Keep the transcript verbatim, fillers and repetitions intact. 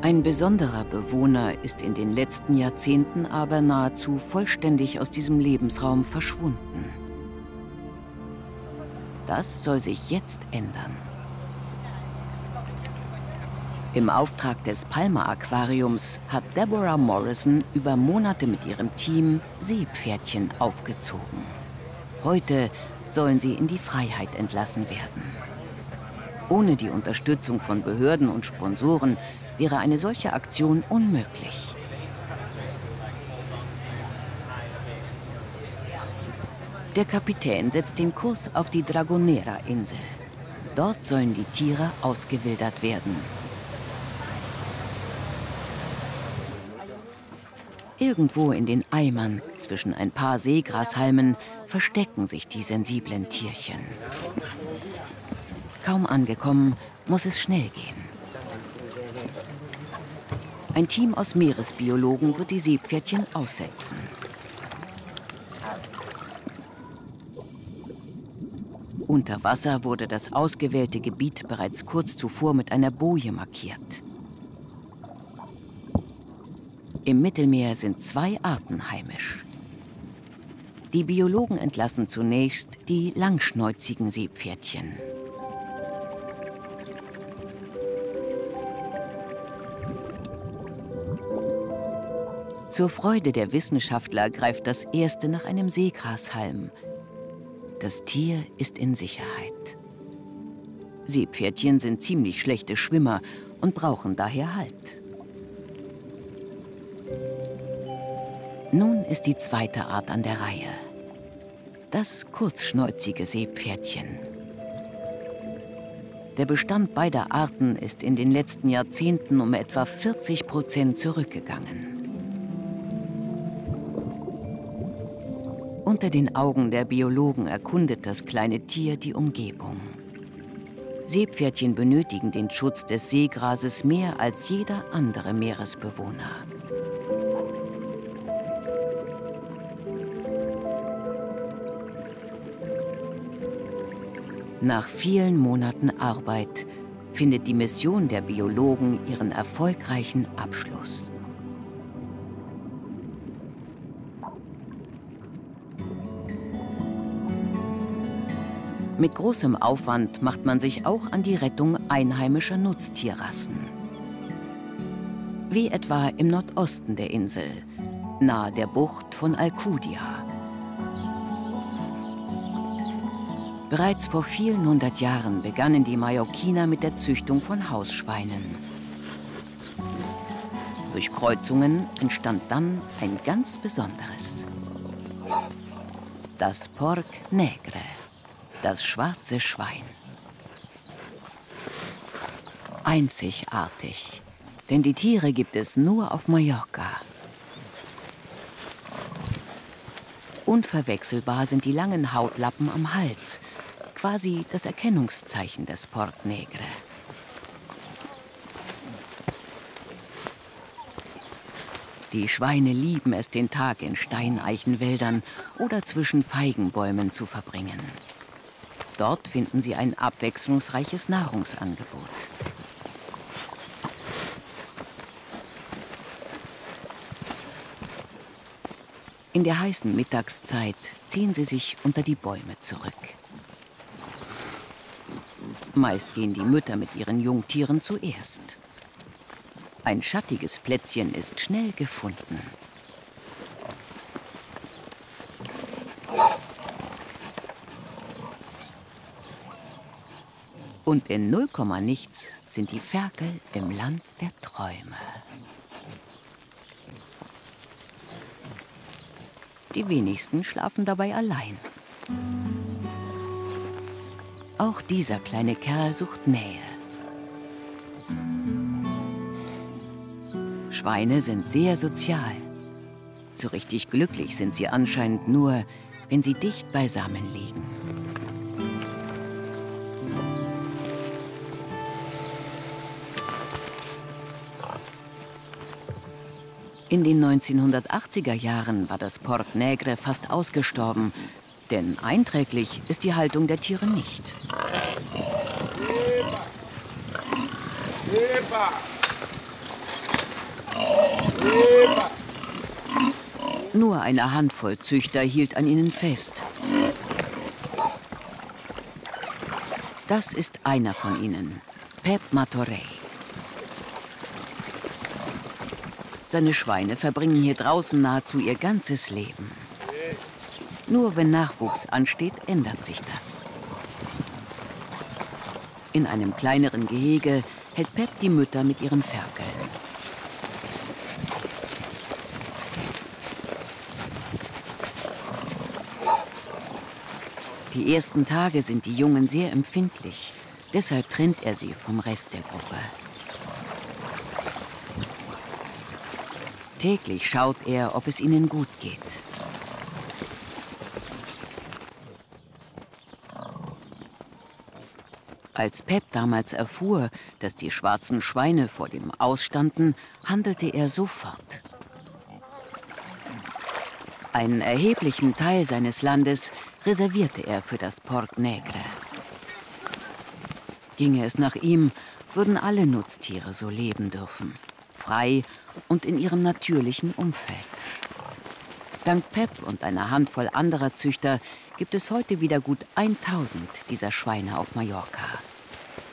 Ein besonderer Bewohner ist in den letzten Jahrzehnten aber nahezu vollständig aus diesem Lebensraum verschwunden. Das soll sich jetzt ändern. Im Auftrag des Palmer Aquariums hat Deborah Morrison über Monate mit ihrem Team Seepferdchen aufgezogen. Heute sollen sie in die Freiheit entlassen werden. Ohne die Unterstützung von Behörden und Sponsoren wäre eine solche Aktion unmöglich. Der Kapitän setzt den Kurs auf die Dragonera-Insel. Dort sollen die Tiere ausgewildert werden. Irgendwo in den Eimern zwischen ein paar Seegrashalmen verstecken sich die sensiblen Tierchen. Kaum angekommen, muss es schnell gehen. Ein Team aus Meeresbiologen wird die Seepferdchen aussetzen. Unter Wasser wurde das ausgewählte Gebiet bereits kurz zuvor mit einer Boje markiert. Im Mittelmeer sind zwei Arten heimisch. Die Biologen entlassen zunächst die langschnäuzigen Seepferdchen. Zur Freude der Wissenschaftler greift das erste nach einem Seegrashalm. Das Tier ist in Sicherheit. Seepferdchen sind ziemlich schlechte Schwimmer und brauchen daher Halt. Nun ist die zweite Art an der Reihe. Das kurzschnäuzige Seepferdchen. Der Bestand beider Arten ist in den letzten Jahrzehnten um etwa vierzig Prozent zurückgegangen. Unter den Augen der Biologen erkundet das kleine Tier die Umgebung. Seepferdchen benötigen den Schutz des Seegrases mehr als jeder andere Meeresbewohner. Nach vielen Monaten Arbeit findet die Mission der Biologen ihren erfolgreichen Abschluss. Mit großem Aufwand macht man sich auch an die Rettung einheimischer Nutztierrassen. Wie etwa im Nordosten der Insel, nahe der Bucht von Alcudia. Bereits vor vielen hundert Jahren begannen die Mallorquiner mit der Züchtung von Hausschweinen. Durch Kreuzungen entstand dann ein ganz besonderes. Das Porc Negre, das schwarze Schwein. Einzigartig, denn die Tiere gibt es nur auf Mallorca. Unverwechselbar sind die langen Hautlappen am Hals, quasi das Erkennungszeichen des Porc Negre. Die Schweine lieben es, den Tag in Steineichenwäldern oder zwischen Feigenbäumen zu verbringen. Dort finden sie ein abwechslungsreiches Nahrungsangebot. In der heißen Mittagszeit ziehen sie sich unter die Bäume zurück. Meist gehen die Mütter mit ihren Jungtieren zuerst. Ein schattiges Plätzchen ist schnell gefunden. Und in null Komma nichts sind die Ferkel im Land der Träume. Die wenigsten schlafen dabei allein. Auch dieser kleine Kerl sucht Nähe. Schweine sind sehr sozial. So richtig glücklich sind sie anscheinend nur, wenn sie dicht beisammen liegen. In den neunzehnhundertachtziger Jahren war das Porc Negre fast ausgestorben, denn einträglich ist die Haltung der Tiere nicht. Nur eine Handvoll Züchter hielt an ihnen fest. Das ist einer von ihnen, Pep Martorell. Seine Schweine verbringen hier draußen nahezu ihr ganzes Leben. Nur wenn Nachwuchs ansteht, ändert sich das. In einem kleineren Gehege hält Pep die Mütter mit ihren Ferkeln. Die ersten Tage sind die Jungen sehr empfindlich. Deshalb trennt er sie vom Rest der Gruppe. Täglich schaut er, ob es ihnen gut geht. Als Pep damals erfuhr, dass die schwarzen Schweine vor dem Aus standen, handelte er sofort. Einen erheblichen Teil seines Landes reservierte er für das Porc Negre. Ginge es nach ihm, würden alle Nutztiere so leben dürfen, frei und in ihrem natürlichen Umfeld. Dank Pep und einer Handvoll anderer Züchter gibt es heute wieder gut tausend dieser Schweine auf Mallorca.